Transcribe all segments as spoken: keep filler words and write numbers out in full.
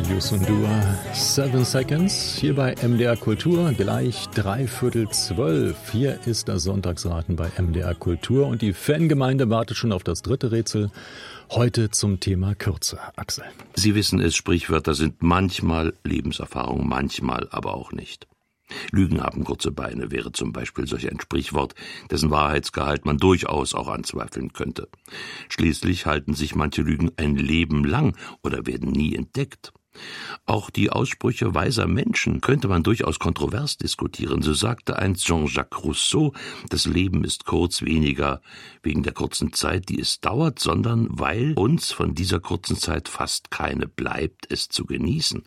Youssou N'Dour, Seven Seconds, hier bei M D R Kultur, gleich dreiviertel zwölf. Hier ist das Sonntagsraten bei M D R Kultur und die Fangemeinde wartet schon auf das dritte Rätsel. Heute zum Thema Kürze. Axel. Sie wissen es, Sprichwörter sind manchmal Lebenserfahrung, manchmal aber auch nicht. Lügen haben kurze Beine wäre zum Beispiel solch ein Sprichwort, dessen Wahrheitsgehalt man durchaus auch anzweifeln könnte. Schließlich halten sich manche Lügen ein Leben lang oder werden nie entdeckt. Auch die Aussprüche weiser Menschen könnte man durchaus kontrovers diskutieren. So sagte einst Jean-Jacques Rousseau, das Leben ist kurz, weniger wegen der kurzen Zeit, die es dauert, sondern weil uns von dieser kurzen Zeit fast keine bleibt, es zu genießen.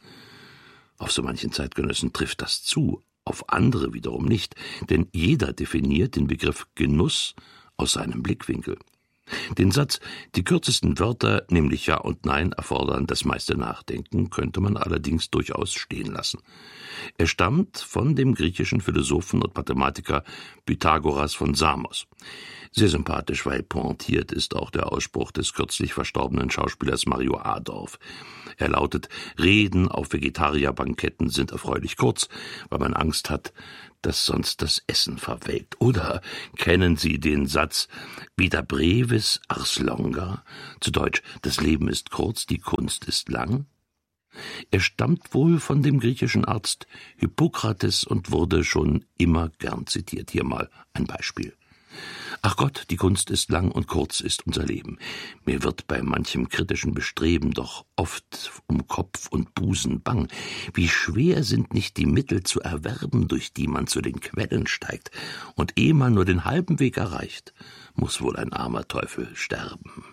Auf so manchen Zeitgenössen trifft das zu, auf andere wiederum nicht, denn jeder definiert den Begriff Genuss aus seinem Blickwinkel. Den Satz, die kürzesten Wörter, nämlich Ja und Nein, erfordern das meiste Nachdenken, könnte man allerdings durchaus stehen lassen. Er stammt von dem griechischen Philosophen und Mathematiker Pythagoras von Samos. Sehr sympathisch, weil pointiert ist auch der Ausspruch des kürzlich verstorbenen Schauspielers Mario Adorf. Er lautet, Reden auf Vegetarierbanketten sind erfreulich kurz, weil man Angst hat, dass sonst das Essen verwelkt. Oder kennen Sie den Satz, Vita brevis ars longa? Zu Deutsch, das Leben ist kurz, die Kunst ist lang? Er stammt wohl von dem griechischen Arzt Hippokrates und wurde schon immer gern zitiert. Hier mal ein Beispiel. Ach Gott, die Kunst ist lang und kurz ist unser Leben. Mir wird bei manchem kritischen Bestreben doch oft um Kopf und Busen bang. Wie schwer sind nicht die Mittel zu erwerben, durch die man zu den Quellen steigt. Und ehe man nur den halben Weg erreicht, muss wohl ein armer Teufel sterben.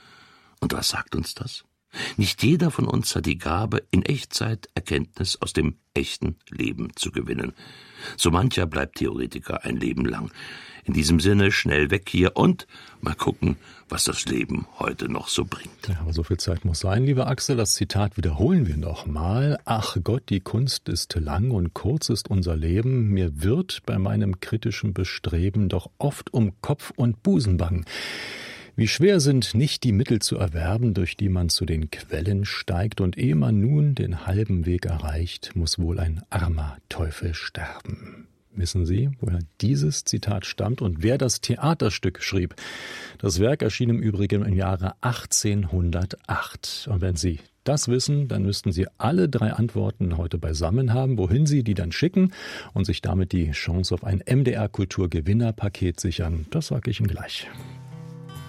Und was sagt uns das? Nicht jeder von uns hat die Gabe, in Echtzeit Erkenntnis aus dem echten Leben zu gewinnen. So mancher bleibt Theoretiker ein Leben lang. In diesem Sinne schnell weg hier und mal gucken, was das Leben heute noch so bringt. Ja, aber so viel Zeit muss sein, lieber Axel. Das Zitat wiederholen wir noch mal. Ach Gott, die Kunst ist lang und kurz ist unser Leben. Mir wird bei meinem kritischen Bestreben doch oft um Kopf und Busen bang. Wie schwer sind nicht die Mittel zu erwerben, durch die man zu den Quellen steigt, und ehe man nun den halben Weg erreicht, muss wohl ein armer Teufel sterben. Wissen Sie, woher dieses Zitat stammt und wer das Theaterstück schrieb? Das Werk erschien im Übrigen im Jahre achtzehnhundertacht. Und wenn Sie das wissen, dann müssten Sie alle drei Antworten heute beisammen haben, wohin Sie die dann schicken und sich damit die Chance auf ein M D R Kultur Gewinnerpaket sichern. Das sage ich Ihnen gleich.